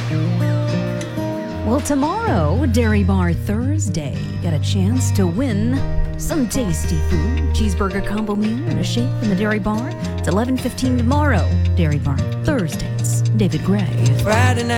Well, tomorrow, Dairy Bar Thursday, got a chance to win some tasty food. Cheeseburger combo meal and a shake from the Dairy Bar. It's 11:15 tomorrow. Dairy Bar Thursdays. David Gray. Friday night.